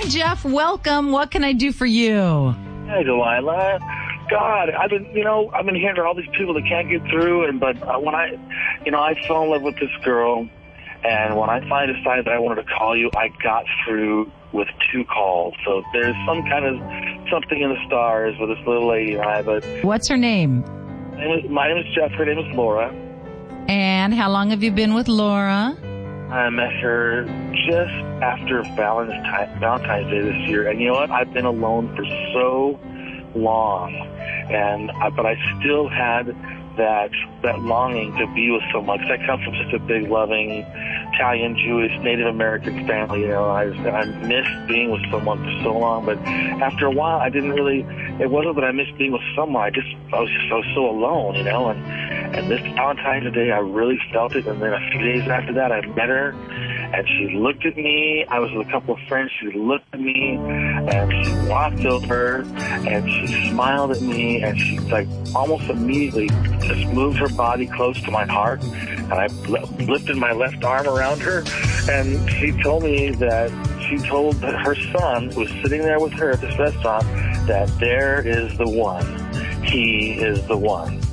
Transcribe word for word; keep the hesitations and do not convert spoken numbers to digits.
Hi, Jeff. Welcome. What can I do for you? Hey, Delilah. God, I've been, you know, I've been hearing all these people that can't get through, and but uh, when I, you know, I fell in love with this girl, and when I finally decided that I wanted to call you, I got through with two calls. So there's some kind of something in the stars with this little lady and I. But what's her name? My name is, my name is Jeff. Her name is Laura. And how long have you been with Laura? I met her just after Valentine's Valentine's Day this year, and you know what? I've been alone for so long, and I, but I still had that that longing to be with someone. Because I come from such a big, loving Italian, Jewish, Native American family. You know, I I missed being with someone for so long, but after a while, I didn't really. It wasn't that I missed being with someone. I just I was just I was so alone, you know, and. And this Valentine's Day, I really felt it. And then a few days after that, I met her, and she looked at me. I was with a couple of friends. She looked at me, and she walked over, and she smiled at me, and she, like, almost immediately just moved her body close to my heart. And I lifted my left arm around her, and she told me that she told her son, who was sitting there with her at this restaurant, that there is the one. He is the one.